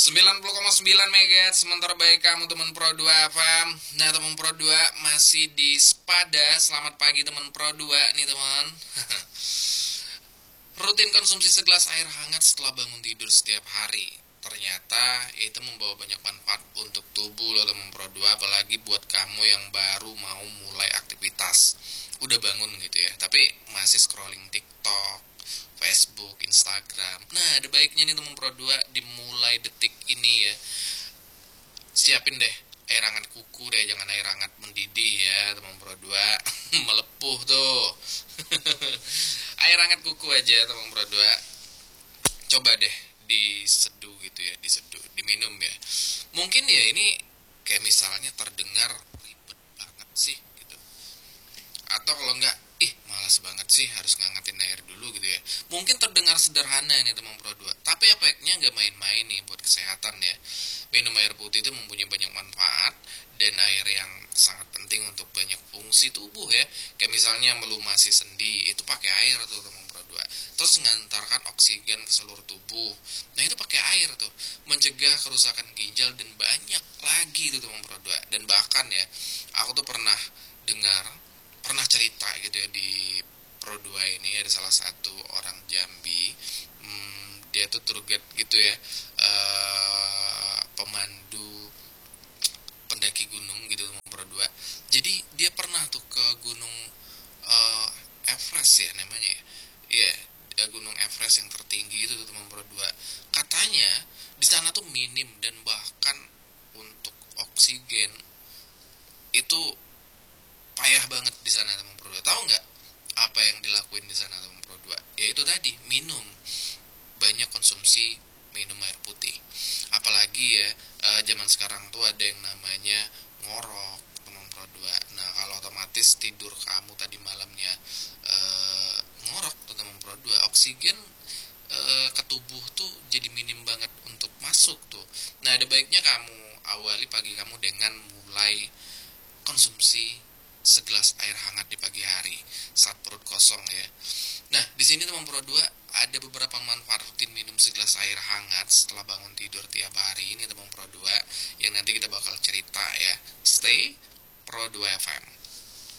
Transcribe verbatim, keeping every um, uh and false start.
sembilan puluh koma sembilan megahertz, sementara baik kamu teman Pro dua F M. Nah teman Pro dua masih di Spada. Selamat pagi teman Pro dua nih teman. Rutin konsumsi segelas air hangat setelah bangun tidur setiap hari. Ternyata itu membawa banyak manfaat untuk tubuh loh teman Pro dua. Apalagi buat kamu yang baru mau mulai aktivitas. Udah bangun gitu ya, tapi masih scrolling TikTok, Facebook, Instagram. Nah, ada baiknya nih teman Pro dua dimulai detik ini ya. Siapin deh air hangat kuku deh, jangan air hangat mendidih ya teman Pro dua. Melepuh tuh. Air hangat kuku aja teman Pro dua. Coba deh diseduh gitu ya, diseduh, diminum ya. Mungkin ya ini kayak misalnya terdengar ribet banget sih gitu. Atau kalau enggak, ih malas banget sih harus ngangetin air dulu gitu ya. Mungkin terdengar sederhana ini teman Pro dua, tapi efeknya nggak main-main nih buat kesehatan ya. Minum air putih itu mempunyai banyak manfaat, dan air yang sangat penting untuk banyak fungsi tubuh ya. Kayak misalnya melumasi sendi, itu pakai air tuh teman Pro dua. Terus mengantarkan oksigen ke seluruh tubuh. Nah itu pakai air tuh. Mencegah kerusakan ginjal dan banyak lagi tuh teman Pro dua. Dan bahkan ya, aku tuh pernah dengar, pernah cerita gitu ya di Pro dua ini ada salah satu orang Jambi, hmm, dia tuh tour guide gitu ya, uh, pemandu pendaki gunung gitu teman Pro dua. Jadi dia pernah tuh ke gunung uh, Everest ya namanya ya. Iya, yeah, gunung Everest yang tertinggi itu tuh teman Pro dua. Katanya di sana tuh minim, dan bahkan untuk oksigen itu payah banget di sana teman Pro dua. Tahu nggak apa yang dilakuin di sana teman Pro dua? Ya itu tadi, minum. Banyak konsumsi minum air putih. Apalagi ya eh, zaman sekarang tuh ada yang namanya ngorok teman Pro dua. Nah, kalau otomatis tidur kamu tadi malamnya eh, ngorok tuh teman Pro dua, oksigen eh, ke tubuh tuh jadi minim banget untuk masuk tuh. Nah, ada baiknya kamu awali pagi kamu dengan mulai konsumsi segelas air hangat di pagi hari saat perut kosong ya. Nah, di sini teman Pro dua ada beberapa manfaat rutin minum segelas air hangat setelah bangun tidur tiap hari ini teman Pro dua, yang nanti kita bakal cerita ya. Stay Pro dua F M.